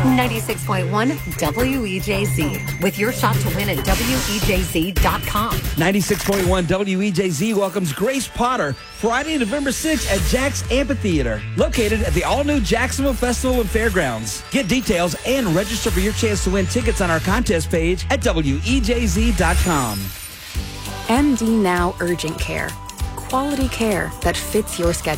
96.1 WEJZ with your shot to win at WEJZ.com. 96.1 WEJZ welcomes Grace Potter Friday, November 6th at Jack's Amphitheater, located at the all-new Jacksonville Festival and Fairgrounds. Get details and register for your chance to win tickets on our contest page at WEJZ.com. MD Now Urgent Care. Quality care that fits your schedule.